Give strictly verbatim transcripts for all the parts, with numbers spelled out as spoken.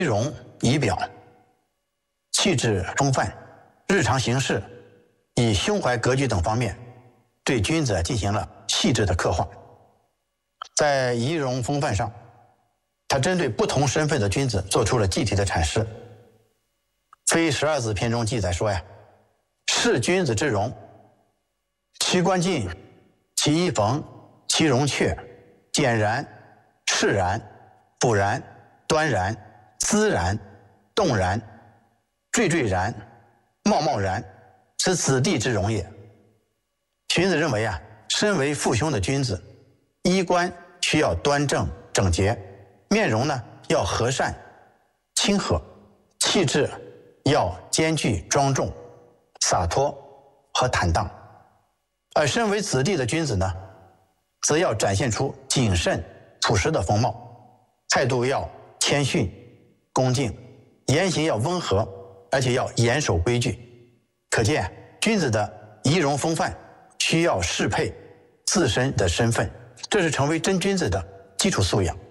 容仪表、气质风范、日常行事，以胸怀格局等方面，对君子进行了细致的刻画。在仪容风范上，他针对不同身份的君子做出了具体的阐释。《非十二字篇》中记载说呀：“是君子之容，其冠进，其衣缝，其容阙，简然，释然，朴然，端然，孜然，动然，惴惴然，贸贸然，是子弟之容也。”荀子认为啊，身为父兄的君子，衣冠需要端正整洁，面容呢要和善亲和，气质要兼具庄重、洒脱和坦荡。而身为子弟的君子呢，则要展现出谨慎朴实的风貌，态度要谦逊恭敬，言行要温和，而且要严守规矩。可见君子的仪容风范需要适配自身的身份，这是成为真君子的基础素养。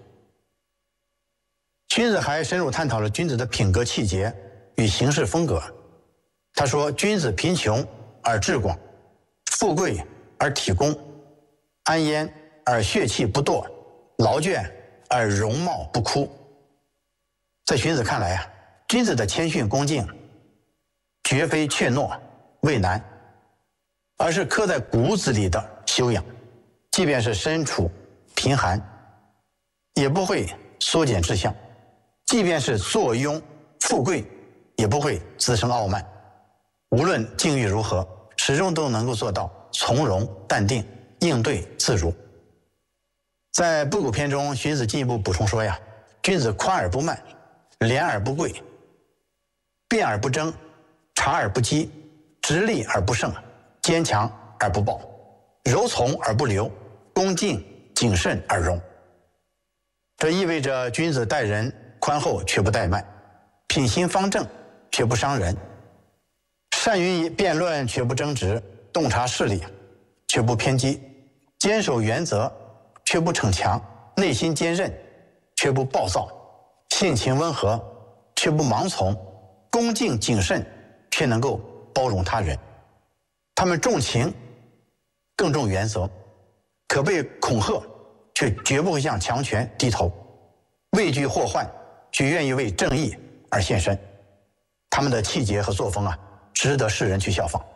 荀子还深入探讨了君子的品格气节与行事风格。他说：“君子贫穷而志广，富贵而体恭，安焉而血气不堕，劳倦而容貌不枯。”在荀子看来啊，君子的谦逊恭敬，绝非怯懦畏难，而是刻在骨子里的修养。即便是身处贫寒，也不会缩减志向；即便是坐拥富贵，也不会滋生傲慢。无论境遇如何，始终都能够做到从容淡定，应对自如。在《不古篇》中，荀子进一步补充说呀：“君子宽而不慢，廉而不贵，辩而不争，察而不激，直立而不胜，坚强而不暴，柔从而不流，恭敬谨慎而容。”这意味着君子待人宽厚却不怠慢，品行方正却不伤人，善于辩论却不争执，洞察事理却不偏激，坚守原则却不逞强，内心坚韧却不暴躁，性情温和却不盲从，恭敬谨慎却能够包容他人。他们重情更重原则，可被恐吓却绝不会向强权低头，畏惧祸患却愿意为正义而献身。他们的气节和作风啊，值得世人去效仿。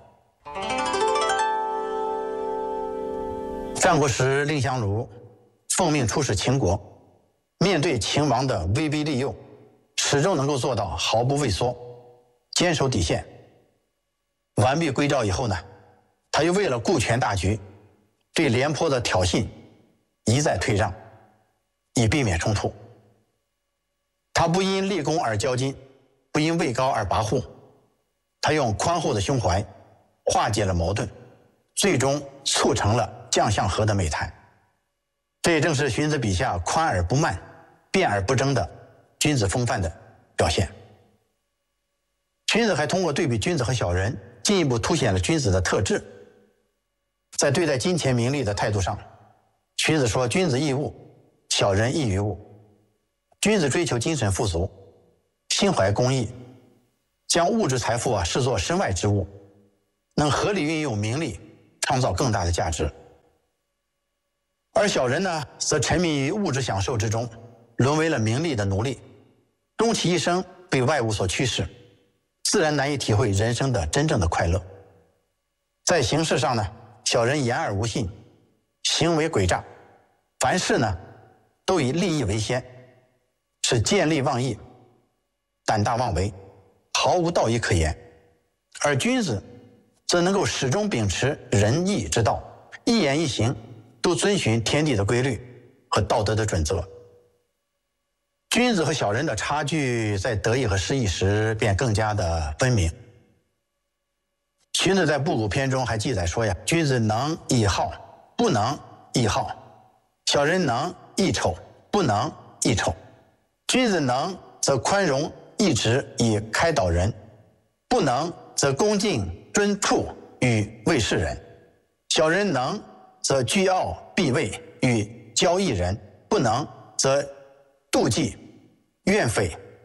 战国时，蔺相如奉命出使秦国，面对秦王的威逼利诱，始终能够做到毫不畏缩，坚守底线。完璧归赵以后呢，他又为了顾全大局，对廉颇的挑衅一再退让，以避免冲突。他不因立功而骄矜，不因位高而跋扈，他用宽厚的胸怀化解了矛盾，最终促成了将相和的美谈。这也正是荀子笔下宽而不慢，辩而不争的君子风范的表现。荀子还通过对比君子和小人，进一步凸显了君子的特质。在对待金钱名利的态度上，荀子说：“君子易物，小人易于物。”君子追求精神富足，心怀公义，将物质财富啊视作身外之物，能合理运用名利，创造更大的价值。而小人呢，则沉迷于物质享受之中，沦为了名利的奴隶，终其一生被外物所驱使，自然难以体会人生的真正的快乐。在行事上呢，小人言而无信，行为诡诈，凡事呢都以利益为先，是见利忘义，胆大妄为，毫无道义可言。而君子则能够始终秉持仁义之道，一言一行都遵循天地的规律和道德的准则。君子和小人的差距在得意和失意时便更加的分明。荀子在《不古篇》中还记载说呀：“君子能易好，不能易好；小人能易丑，不能易丑。君子能则宽容义直以开导人，不能则恭敬敦促与为世人；小人能则居傲避畏与交易人，不能则妒忌怨匪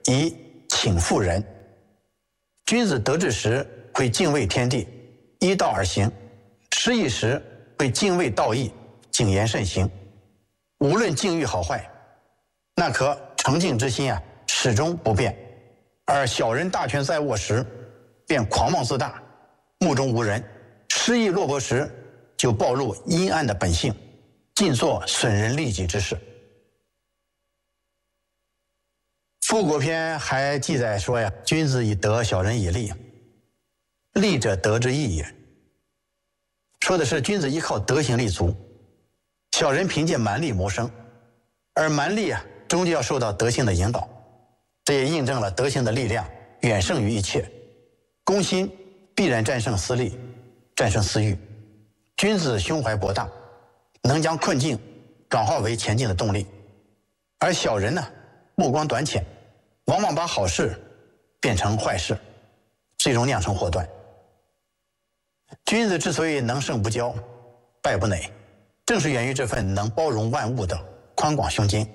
以请妇人。君子得志时会敬畏天地，依道而行；失意时会敬畏道义，谨言慎行。无论境遇好坏，那颗诚敬之心啊，始终不变。而小人大权在握时，便狂妄自大，目中无人；失意落魄时，就暴露阴暗的本性，尽做损人利己之事。复国篇还记载说呀，君子以德，小人以利，利者德之义也。说的是君子依靠德行立足，小人凭借蛮力谋生，而蛮力啊，终究要受到德行的引导。这也印证了德行的力量远胜于一切，公心必然战胜私利，战胜私欲。君子胸怀博大，能将困境转化为前进的动力，而小人呢，目光短浅，往往把好事变成坏事，最终酿成祸端。君子之所以能胜不骄，败不馁，正是源于这份能包容万物的宽广胸襟。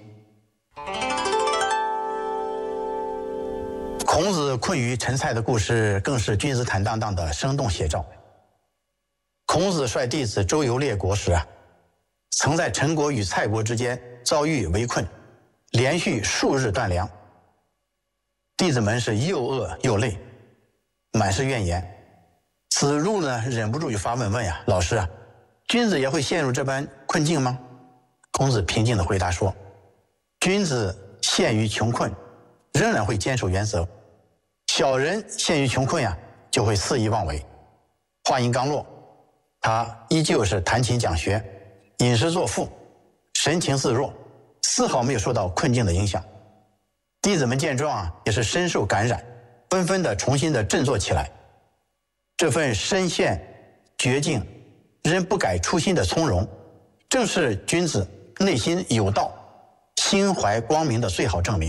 孔子困于陈蔡的故事，更是君子坦荡荡的生动写照。孔子率弟子周游列国时啊，曾在陈国与蔡国之间遭遇围困，连续数日断粮。弟子们是又饿又累，满是怨言。子路呢，忍不住就发问问呀：“老师啊，君子也会陷入这般困境吗？”孔子平静地回答说：“君子陷于穷困，仍然会坚守原则；小人陷于穷困呀，就会肆意妄为。”话音刚落，他依旧是弹琴讲学，饮食作赋，神情自若，丝毫没有受到困境的影响。弟子们见状啊，也是深受感染，纷纷的重新的振作起来。这份身陷绝境仍不改初心的从容，正是君子内心有道、心怀光明的最好证明。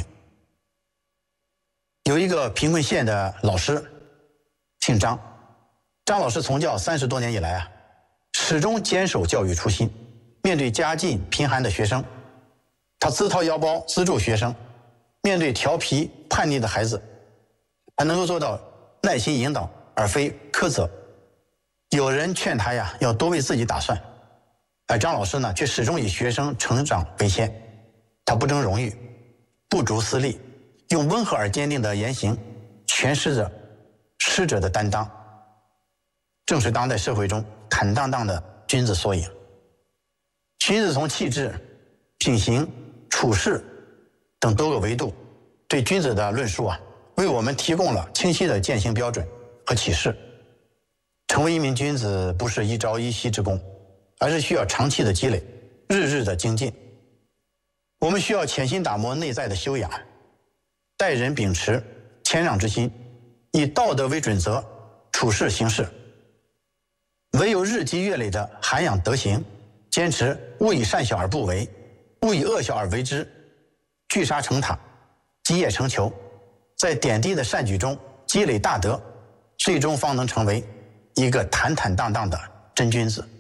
有一个贫困县的老师，姓张，张老师从教三十多年以来啊，始终坚守教育初心。面对家境贫寒的学生，他自掏腰包资助学生；面对调皮叛逆的孩子，他能够做到耐心引导，而非苛责。有人劝他呀，要多为自己打算，而张老师呢，却始终以学生成长为先。他不争荣誉，不逐私利，用温和而坚定的言行诠释着师者的担当，正是当代社会中坦荡荡的君子缩影。君子从气质、品行、处事等多个维度对君子的论述啊，为我们提供了清晰的践行标准和启示。成为一名君子不是一朝一夕之功，而是需要长期的积累，日日的精进。我们需要潜心打磨内在的修养，待人秉持谦让之心，以道德为准则处事行事。唯有日积月累的涵养德行，坚持勿以善小而不为，勿以恶小而为之，聚沙成塔，积业成裘，在点滴的善举中积累大德，最终方能成为一个坦坦荡荡的真君子。